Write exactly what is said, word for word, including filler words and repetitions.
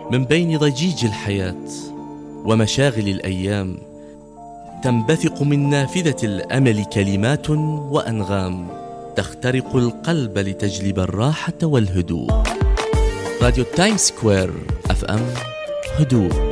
من بين ضجيج الحياة ومشاغل الأيام تنبثق من نافذة الأمل كلمات وأنغام تخترق القلب لتجلب الراحة والهدوء. راديو تايم سكوير أف أم، هدوء.